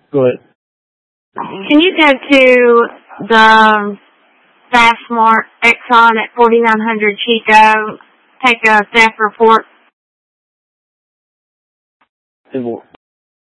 Go ahead. Can you go to the Fastmart Exxon at 4900 Chico, take a theft report?